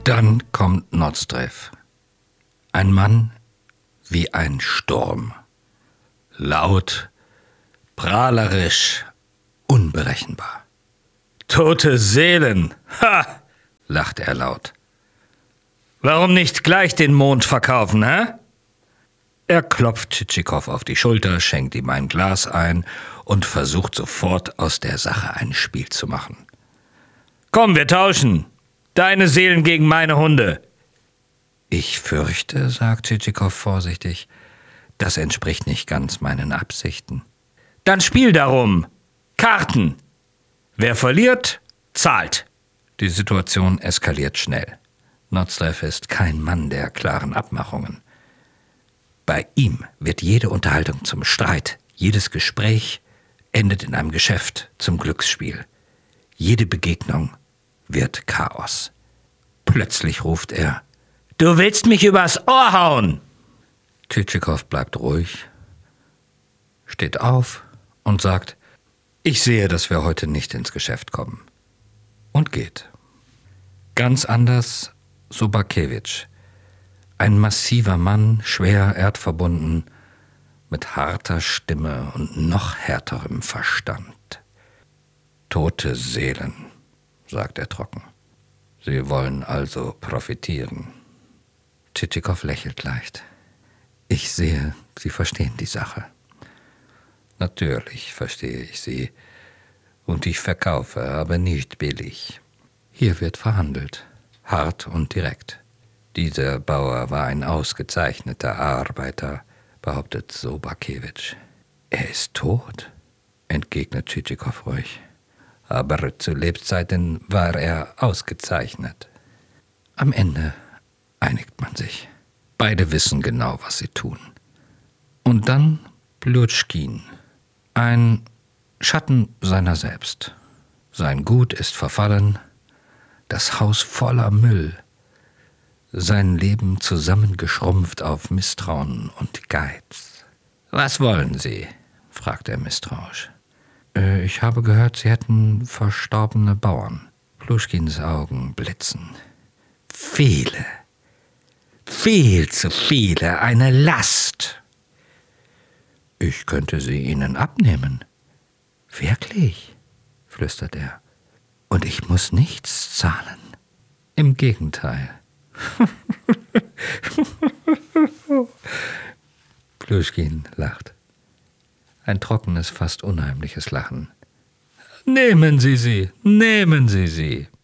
Dann kommt Nozdrev. Ein Mann wie ein Sturm. Laut, prahlerisch, unberechenbar. »Tote Seelen! Ha!« lachte er laut. »Warum nicht gleich den Mond verkaufen, hä?« Er klopft Tschitschikow auf die Schulter, schenkt ihm ein Glas ein und versucht sofort aus der Sache ein Spiel zu machen. »Komm, wir tauschen! Deine Seelen gegen meine Hunde!« »Ich fürchte«, sagt Tschitschikow vorsichtig, »das entspricht nicht ganz meinen Absichten.« »Dann spiel darum! Karten! Wer verliert, zahlt!« Die Situation eskaliert schnell. Nozdrev ist kein Mann der klaren Abmachungen. Bei ihm wird jede Unterhaltung zum Streit, jedes Gespräch endet in einem Geschäft zum Glücksspiel. Jede Begegnung wird Chaos. Plötzlich ruft er: »Du willst mich übers Ohr hauen!« Tschitschikow bleibt ruhig, steht auf und sagt: »Ich sehe, dass wir heute nicht ins Geschäft kommen.« Und geht. Ganz anders Sobakewitsch. Ein massiver Mann, schwer erdverbunden, mit harter Stimme und noch härterem Verstand. »Tote Seelen«, sagt er trocken. »Sie wollen also profitieren.« Tschitschikow lächelt leicht. »Ich sehe, Sie verstehen die Sache.« »Natürlich verstehe ich Sie. Und ich verkaufe, aber nicht billig. Hier wird verhandelt, hart und direkt. Dieser Bauer war ein ausgezeichneter Arbeiter«, behauptet Sobakewitsch. »Er ist tot«, entgegnet Tschitschikow ruhig. »Aber zu Lebzeiten war er ausgezeichnet.« Am Ende einigt man sich. Beide wissen genau, was sie tun. Und dann Plutschkin, ein Schatten seiner selbst. Sein Gut ist verfallen, das Haus voller Müll, sein Leben zusammengeschrumpft auf Misstrauen und Geiz. »Was wollen Sie?« fragt er misstrauisch. »Ich habe gehört, Sie hätten verstorbene Bauern.« Plutschkins Augen blitzen. »Viele, viel zu viele, eine Last.« »Ich könnte sie Ihnen abnehmen.« »Wirklich?«, flüstert er. »Und ich muss nichts zahlen.« »Im Gegenteil.« Plutschkin lacht. Ein trockenes, fast unheimliches Lachen. »Nehmen Sie sie, nehmen Sie sie!«